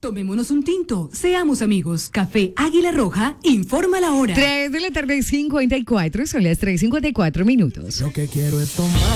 Tomémonos un tinto. Seamos amigos. Café Águila Roja informa la hora. 3 de la tarde, 54. Son las 3:54 minutos. Lo que quiero es tomar.